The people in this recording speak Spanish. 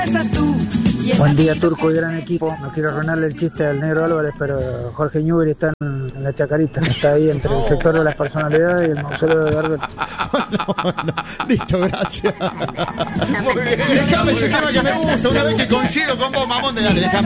Buen día, Turco y gran equipo. No quiero arruinarle el chiste al Negro Álvarez, pero Jorge Newbery está en la Chacarita. Está ahí entre el sector de las personalidades y el mausoleo de Gardel. No. Listo, gracias. Déjame ese tema que me gusta. Una vez que coincido con vos, mamón, dale, déjame.